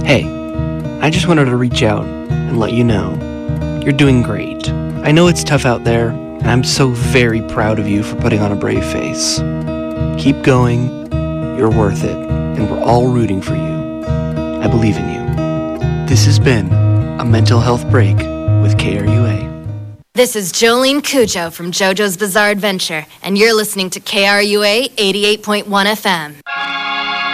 Hey, I just wanted to reach out and let you know you're doing great. I know it's tough out there, and I'm so very proud of you for putting on a brave face. Keep going, you're worth it, and we're all rooting for you. I believe in you. This has been a Mental Health Break with KRUA. This is Jolene Cujo from JoJo's Bizarre Adventure, and you're listening to KRUA 88.1 FM.